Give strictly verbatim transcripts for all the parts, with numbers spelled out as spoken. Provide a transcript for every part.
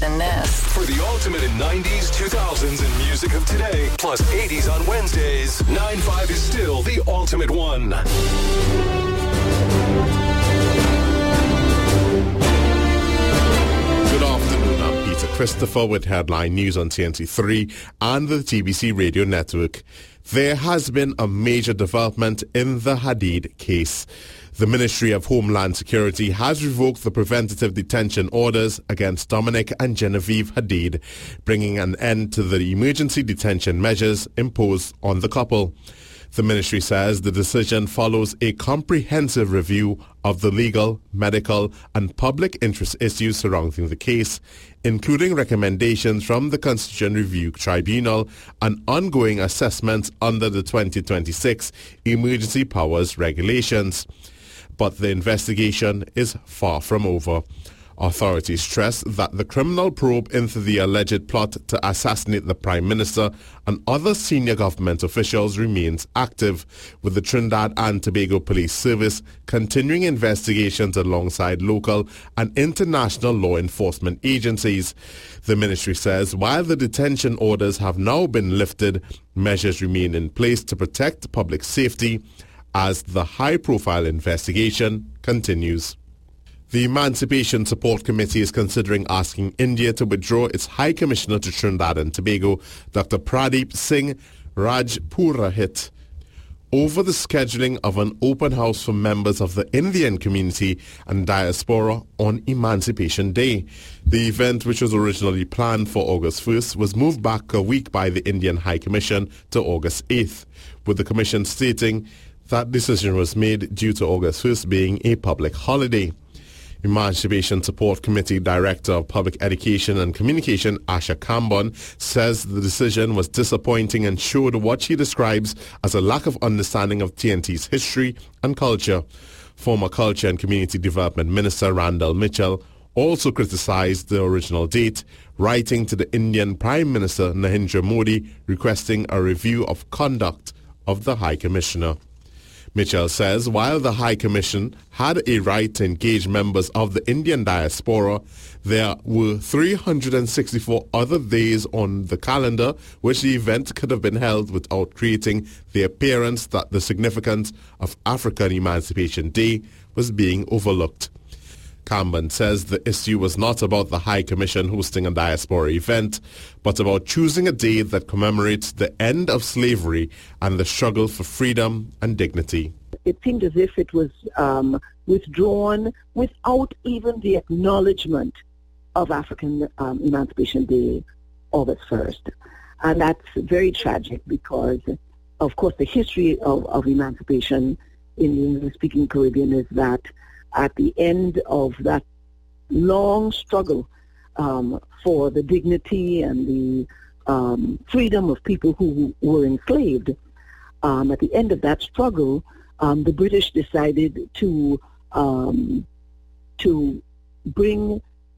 than this. For the ultimate in nineties, two thousands, and music of today, plus eighties on Wednesdays, nine five is still the ultimate one. Good afternoon, I'm Peter Christopher with headline news on T N T three and the T B C Radio Network. There has been a major development in the Hadid case. The Ministry of Homeland Security has revoked the preventative detention orders against Dominic and Genevieve Hadid, bringing an end to the emergency detention measures imposed on the couple. The ministry says the decision follows a comprehensive review of the legal, medical, and public interest issues surrounding the case, including recommendations from the Constitutional Review Tribunal and ongoing assessments under the twenty twenty-six Emergency Powers Regulations. But the investigation is far from over. Authorities stress that the criminal probe into the alleged plot to assassinate the Prime Minister and other senior government officials remains active, with the Trinidad and Tobago Police Service continuing investigations alongside local and international law enforcement agencies. The ministry says while the detention orders have now been lifted, measures remain in place to protect public safety as the high-profile investigation continues. The Emancipation Support Committee is considering asking India to withdraw its High Commissioner to Trinidad and Tobago, Doctor Pradeep Singh Rajpurohit, over the scheduling of an open house for members of the Indian community and diaspora on Emancipation Day. The event, which was originally planned for August first, was moved back a week by the Indian High Commission to August eighth, with the Commission stating that decision was made due to August first being a public holiday. Emancipation Support Committee Director of Public Education and Communication, Asha Kambon, says the decision was disappointing and showed what she describes as a lack of understanding of T N T's history and culture. Former Culture and Community Development Minister Randall Mitchell also criticized the original date, writing to the Indian Prime Minister Narendra Modi requesting a review of conduct of the High Commissioner. Mitchell says while the High Commission had a right to engage members of the Indian diaspora, there were three hundred sixty-four other days on the calendar which the event could have been held without creating the appearance that the significance of African Emancipation Day was being overlooked. Kambon says the issue was not about the High Commission hosting a diaspora event, but about choosing a day that commemorates the end of slavery and the struggle for freedom and dignity. It seemed as if it was um, withdrawn without even the acknowledgement of African um, Emancipation Day, August first. And that's very tragic because, of course, the history of, of emancipation in the English-speaking Caribbean is that at the end of that long struggle um, for the dignity and the um, freedom of people who were enslaved, um, at the end of that struggle, um, the British decided to um, to bring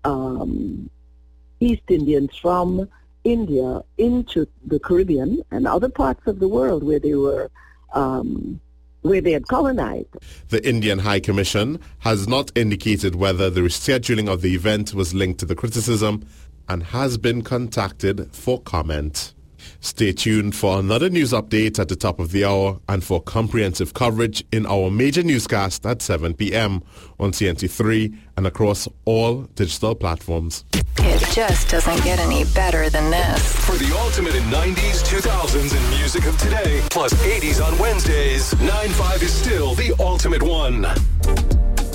um, East Indians from India into the Caribbean and other parts of the world where they were um, where they had colonized. The Indian High Commission has not indicated whether the rescheduling of the event was linked to the criticism and has been contacted for comment. Stay tuned for another news update at the top of the hour and for comprehensive coverage in our major newscast at seven p.m. on T N T three and across all digital platforms. It just doesn't get any better than this. For the ultimate in nineties, two thousands, and music of today, plus eighties on Wednesdays, nine five is still the ultimate one.